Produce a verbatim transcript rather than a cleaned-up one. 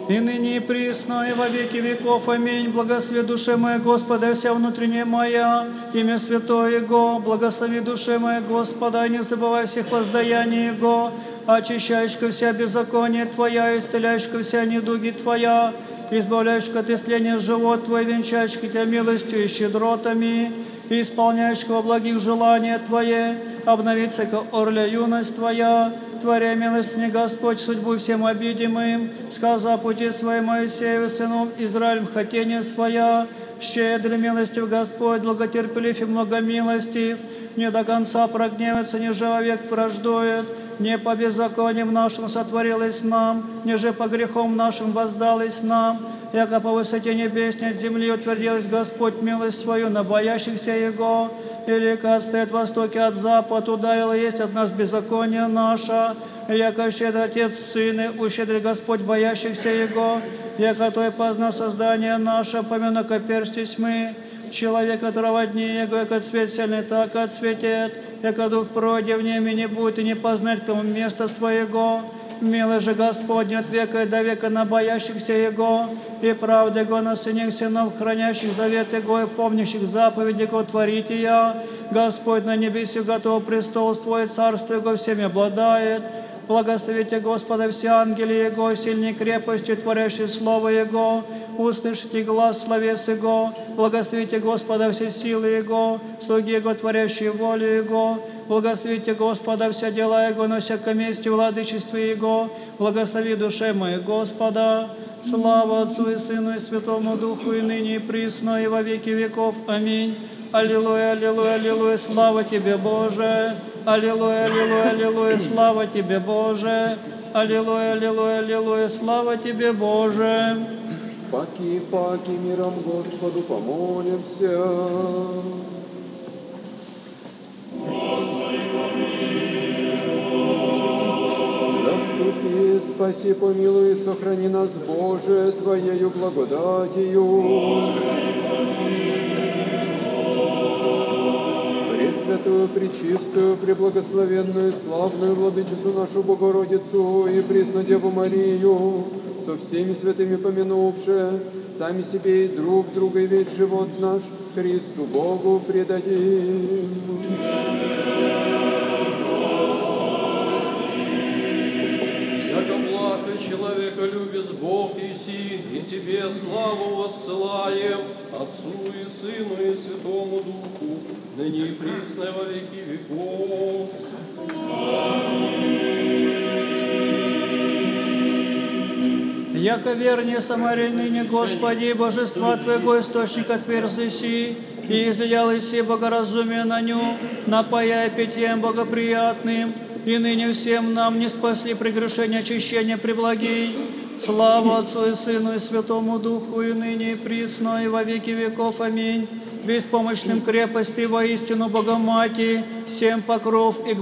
и ныне и присно, и во веки веков. Аминь. Благослови душе моя Господа, вся внутренняя моя, имя святое Его. Благослови душе моя Господа, и не забывай всех воздаяний Его. Очищающая вся беззаконие Твоя, исцеляющая вся недуги Твоя, избавляющая от исцеления живот Твой, венчающий Тебя милостью и щедротами, и исполняющего благих желания Твое, обновится ко орля юность Твоя, творя милостыни Господь судьбу всем обидимым, сказа пути своей Моисею, сыном Израилем, хотение своя, щедрый милостив Господь, благотерпелив и многомилостив, не до конца прогневается, ниже вовек враждует, не по беззакониям нашим сотворилось нам, ниже по грехам нашим воздалось нам, яко по высоте небесней от земли утвердилась Господь милость свою на боящихся Его, или стоит востоке от запада, ударило есть от нас беззаконие наше, яко щедрый Отец Сыны, ущедрый Господь боящихся Его, яко Той позна создание наше, помяну персти тьмы, человек, которого дни Его, яко цвет сильный, так отцветет, яко дух пройдя в нем и не будет, и не познать тому место своего. Милый же Господь от века и до века на боящихся Его, и правда Его на сыних сынов, хранящих завет Его и помнящих заповеди Его творить я. Господь на небесе готов престол свой, царство Его всеми обладает. Благословите Господа все ангели Его, сильней крепостью, творящие слово Его. Услышите глаз словес Его. Благословите Господа все силы Его, слуги Его, творящие волю Его. Благословите Господа все дела Его, на всяком месте владычестве Его. Благослови душе моей Господа. Слава Отцу и Сыну и Святому Духу, и ныне и присно, и во веки веков. Аминь. Аллилуйя, аллилуйя, аллилуйя, слава Тебе, Боже! Аллилуйя, аллилуйя, аллилуйя, слава Тебе, Боже! Аллилуйя, аллилуйя, аллилуйя, слава Тебе, Боже! Паки, паки, миром Господу помолимся. Заступи, спаси, помилуй, сохрани нас, Боже, Твоею благодатью. Пресвятую, пречистую, преблагословенную, славную Владычицу нашу Богородицу и пресну Деву Марию, со всеми святыми помянувши, сами себе и друг друга и весь живот наш Христу Богу предадим. Яко благ и человека любит Бог Иси, и Тебе славу воссылаем, Отцу и Сыну и Святому Духу, ныне и присно во веки веков. Яко вернее Самария ныне, Господи, божества Твоего источника отверзыси, и излиял Иси богоразумие на ню, напаяя питьем богоприятным, и ныне всем нам не спасли прегрешения очищения преблагий. Слава Отцу и Сыну и Святому Духу, и ныне и присно, и во веки веков. Аминь. Беспомощным крепости воистину Богомати, всем покров и